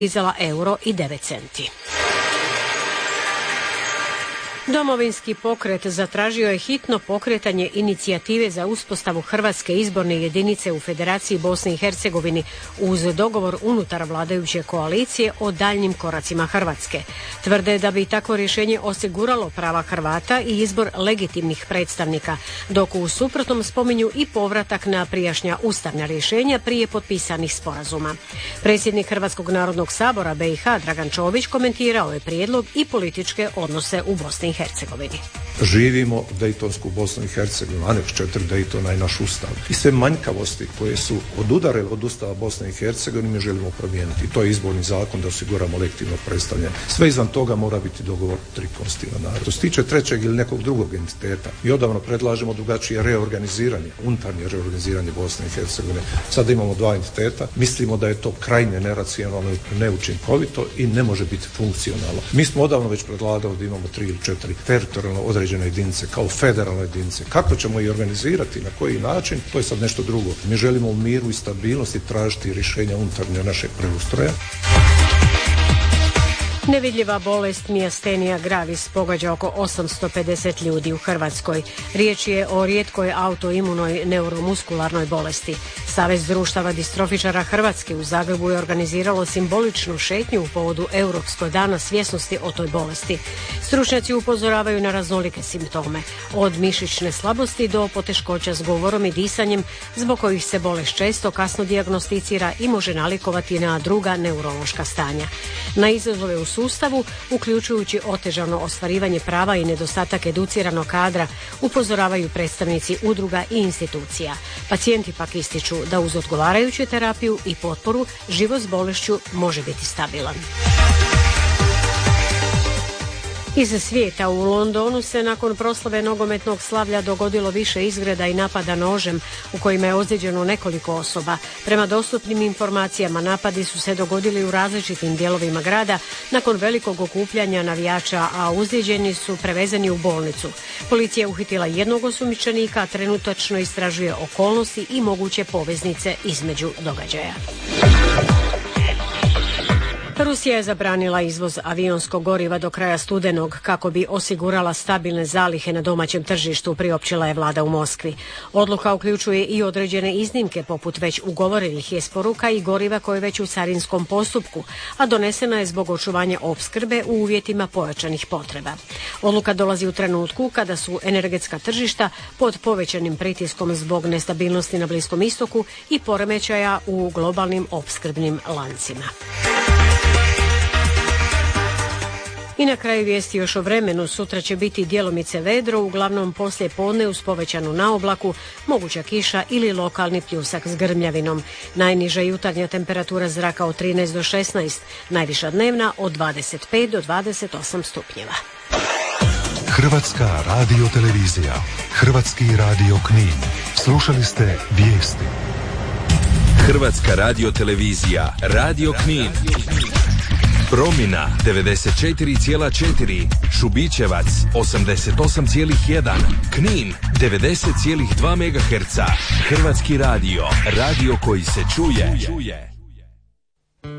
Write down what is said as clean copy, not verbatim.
dizela €1,09. Domovinski pokret zatražio je hitno pokretanje inicijative za uspostavu Hrvatske izborne jedinice u Federaciji Bosne i Hercegovini uz dogovor unutar vladajuće koalicije o daljnjim koracima Hrvatske. Tvrde da bi takvo rješenje osiguralo prava Hrvata i izbor legitimnih predstavnika, dok u suprotnom spominju i povratak na prijašnja ustavna rješenja prije potpisanih sporazuma. Predsjednik Hrvatskog narodnog sabora BiH Dragan Čović komentirao je prijedlog i političke odnose u Bosni i Hercegovini. Živimo Dejtonsku Bosnu i Hercegovinu, aneks 4 Dejtona i naš ustav. I sve manjkavosti koje su odudarele od ustava Bosne i Hercegovine mi želimo promijeniti. To je izborni zakon da osiguramo legitimno predstavljanje. Sve izvan toga mora biti dogovor tri konstitutivna naroda. Što se tiče trećeg ili nekog drugog entiteta, mi odavno predlažemo drugačije reorganiziranje, unutarnje reorganiziranje Bosne i Hercegovine. Sada imamo dva entiteta, mislimo da je to krajnje neracionalno, neučinkovito i ne može biti funkcionalno. Mi smo odavno već predlagali da imamo 3 ili 4 teritorijalno određene jedinice kao federalne jedinice. Kako ćemo ih organizirati, na koji način, to je sad nešto drugo. Mi želimo u miru i stabilnosti tražiti rješenja unutarnje našeg preustroja. Nevidljiva bolest miastenia gravis pogađa oko 850 ljudi u Hrvatskoj. Riječ je o rijetkoj autoimunoj neuromuskularnoj bolesti. Savez društava distrofičara Hrvatske u Zagrebu je organiziralo simboličnu šetnju u povodu Europskog dana svjesnosti o toj bolesti. Stručnjaci upozoravaju na raznolike simptome, od mišićne slabosti do poteškoća s govorom i disanjem, zbog kojih se bolest često kasno dijagnosticira i može nalikovati na druga neurološka stanja. Na izazove u sustavu, uključujući otežano ostvarivanje prava i nedostatak educiranog kadra, upozoravaju predstavnici udruga i institucija. Pacijenti pak ističu da uz odgovarajuću terapiju i potporu život s bolešću može biti stabilan. Iz svijeta, u Londonu se nakon proslave nogometnog slavlja dogodilo više izgreda i napada nožem u kojima je ozlijeđeno nekoliko osoba. Prema dostupnim informacijama, napadi su se dogodili u različitim dijelovima grada nakon velikog okupljanja navijača, a ozlijeđeni su prevezeni u bolnicu. Policija je uhitila jednog osumnjičenika, a trenutačno istražuje okolnosti i moguće poveznice između događaja. Rusija je zabranila izvoz avionskog goriva do kraja studenog kako bi osigurala stabilne zalihe na domaćem tržištu, priopćila je vlada u Moskvi. Odluka uključuje i određene iznimke poput već ugovorenih isporuka i goriva koje je već u carinskom postupku, a donesena je zbog očuvanja opskrbe u uvjetima pojačanih potreba. Odluka dolazi u trenutku kada su energetska tržišta pod povećanim pritiskom zbog nestabilnosti na Bliskom istoku i poremećaja u globalnim opskrbnim lancima. I na kraju vijesti još o vremenu. Sutra će biti djelomice vedro, uglavnom poslije podne uz povećanu naoblaku, moguća kiša ili lokalni pljusak s grmljavinom. Najniža jutarnja temperatura zraka od 13 do 16, najviša dnevna od 25 do 28 stupnjeva. Hrvatska radiotelevizija, Hrvatski radio Knin. Slušali ste vijesti. Hrvatska radiotelevizija, Radio Knin. Promina 94,4, Šubićevac 88,1, Knin 90,2 MHz. Hrvatski radio, radio koji se čuje.